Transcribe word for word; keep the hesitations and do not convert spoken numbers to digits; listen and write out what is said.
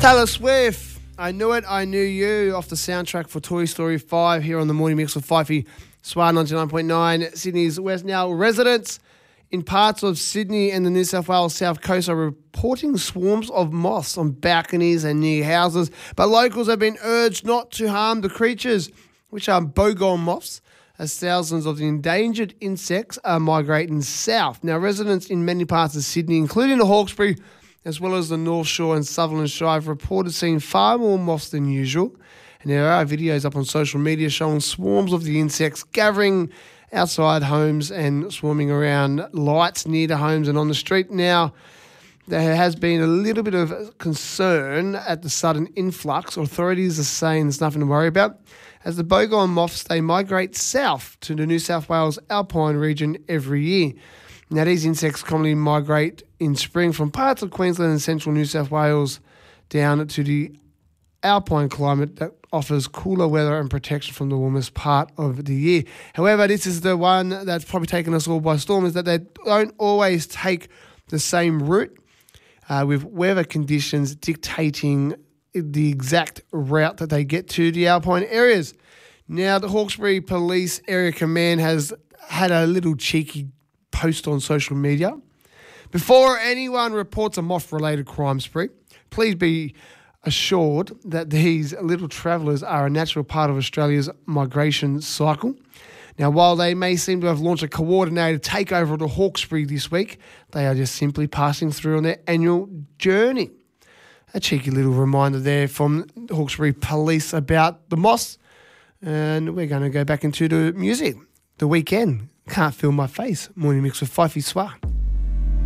Taylor Swift, I Knew It, I Knew You, off the soundtrack for Toy Story five here on the Morning Mix with Fifey, Swar ninety-nine point nine. Sydney's West. Now, residents in parts of Sydney and the New South Wales South Coast are reporting swarms of moths on balconies and near houses, but locals have been urged not to harm the creatures, which are bogong moths, as thousands of the endangered insects are migrating south. Now, residents in many parts of Sydney, including the Hawkesbury, as well as the North Shore and Sutherland Shire, have reported seeing far more moths than usual. And there are videos up on social media showing swarms of the insects gathering outside homes and swarming around lights near the homes and on the street. Now, there has been a little bit of concern at the sudden influx. Authorities are saying there's nothing to worry about, as the bogong moths, they migrate south to the New South Wales Alpine region every year. Now, these insects commonly migrate in spring from parts of Queensland and central New South Wales down to the alpine climate that offers cooler weather and protection from the warmest part of the year. However, this is the one that's probably taken us all by storm, is that they don't always take the same route, uh, with weather conditions dictating the exact route that they get to the alpine areas. Now, the Hawkesbury Police Area Command has had a little cheeky post on social media. Before anyone reports a moth-related crime spree, please be assured that these little travellers are a natural part of Australia's migration cycle. Now, while they may seem to have launched a coordinated takeover of the Hawkesbury this week, they are just simply passing through on their annual journey. A cheeky little reminder there from Hawkesbury Police about the moths. And we're going to go back into the music. The Weekend. Can't Feel My Face. Morning Mix with Fifey Swar.